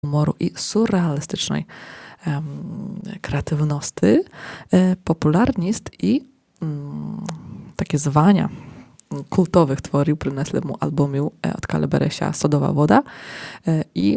humoru i surrealistycznej kreatywności, popularnist i takie zwania kultowych tworів принесли mu albumu od Kaleberesia Sodowa woda i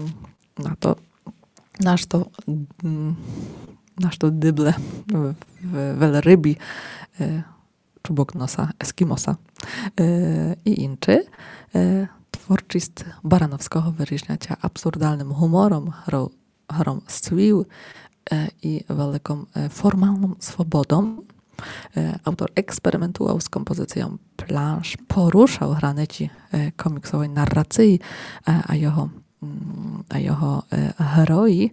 nasz to dyble w Velrybi czubok nosa Eskimosa i inczy. Tworczyst Baranowskiego wyróżniacia absurdalnym humorem, hrą swił i wielką formalną swobodą. Autor eksperymentował z kompozycją plansz, poruszał granice komiksowej narracji, a jego heroi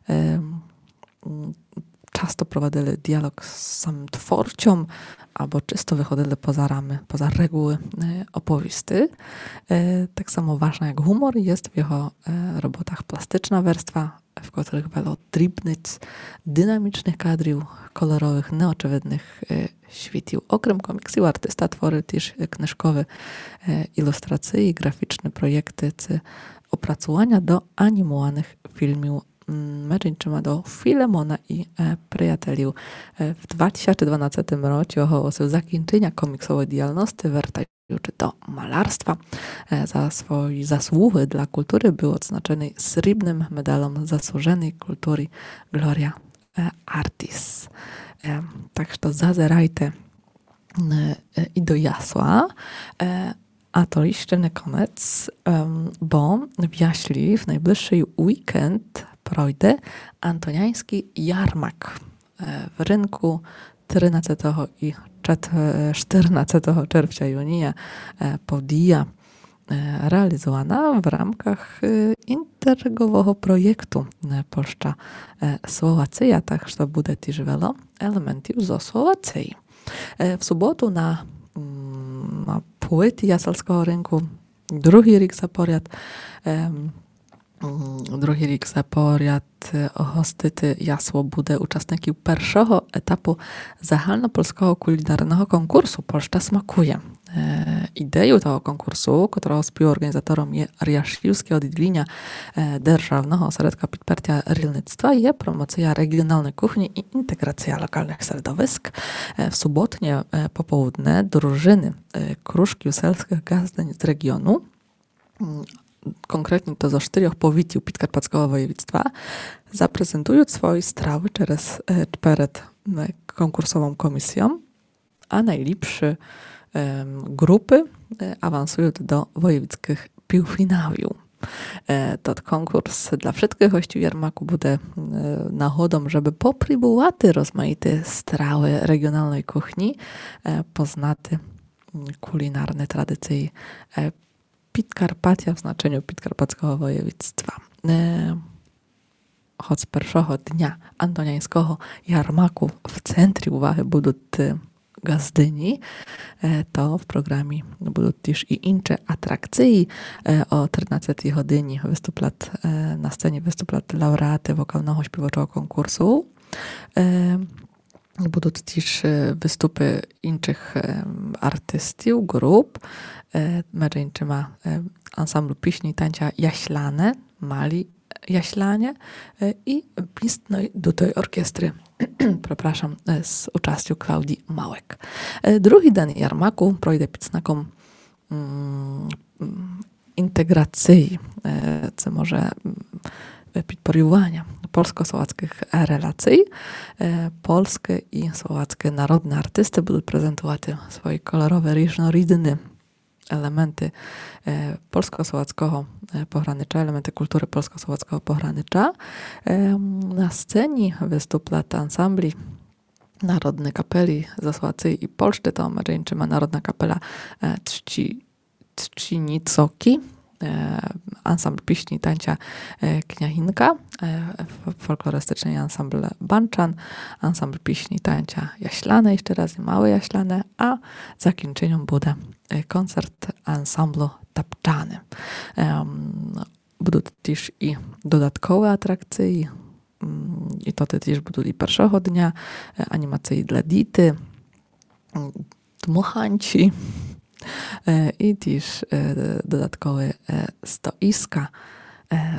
często prowadzili dialog z samym twórcą, albo czysto wychodzili poza reguły opowieści. Tak samo ważna jak humor jest w jego robotach plastyczna warstwa, w których wiele drobnych, dynamicznych kadrów, kolorowych, nieoczywidnych świecił. Okrem komiksów artysta tworzy też książkowe ilustracje i graficzne projekty czy opracowania do animowanych filmów. Męczyńczyma do Filemona i Przyjaciół. W 2012 roku ogłosił zakończenia komiksowej działalności, wracając do malarstwa. Za swoje zasługi dla kultury był odznaczony srebrnym medalem zasłużonej kultury Gloria Artis. Także zazerajcie i do jasła. A to jeszcze nie koniec, bo w Jaśli w najbliższy weekend projdzie antoniański jarmark w rynku 13 i 14 czerwca junia podija realizowana w ramach interregowego projektu Polska Słowacja, tak że będzie też wiele elementów ze Słowacji. W sobotu na płyty jasalskiego rynku drugi rok zaporяд гостити ясло буде учасників першого етапу загальнопольського кулінарного конкурсу «Польща смакує». Ідею того конкурсу, котрого співорганізатором є Ряшівське відділення Державного осередка підпертя рільництва, є промоція регіональної кухні і інтеграція локальних середовиsk. W sobotnie popołudnie drużyny kruszków selskich gazdeń z regionu, konkretnie to ze 4 powiatów Podkarpackiego województwa, zaprezentują swoje strawy przed konkursową komisją, a najlepsze grupy awansują do wojewódzkich półfinałów. To konkurs dla wszystkich gości jarmarku będzie nagrodą, żeby popróbować rozmaite strawy regionalnej kuchni, poznać kulinarne tradycje Podkarpacia w znaczeniu Podkarpackiego województwa. Choć z pierwszego dnia antoniańskiego jarmarku w centrum uwagi będą gazdyni, to w programie będą też i inne atrakcje. O 13 godzinie na scenie wystąpią laureaty wokalnego śpiewaczego konkursu. Będą też występy innych artystów, grup. Męczyńczyma ansamblu pieśni i tańca Jaślane, Mali Jaślanie i pistnej do tej orkiestry, przepraszam, z uczestą Klaudii Małek. Drugi dzień jarmarku projdzie pod znakiem integracji, co może podporywania polsko-słowackich relacji. Polskie i słowackie narodne artysty będą prezentować swoje kolorowe, różnorodne elementy polsko-słowackiego pogranicza, elementy kultury polsko-słowackiego pogranicza. Na scenie wystąpią ansambli Narodnej Kapeli ze Słowacji i Polszczy, to Męczyńczyma Narodna Kapela Trzcinicoki, ansambl pieśni i tańca Kniahinka, folklorystyczny ansambl Banczan, ansambl pieśni i tańca Jaślane, jeszcze raz Małe Jaślane, a zakończeniem będzie koncert ansamblu Tapczany. Będą też i dodatkowe atrakcje, i to też będą i pierwszego dnia, animacje dla dzieci, dmuchanci, i też dodatkowe stoiska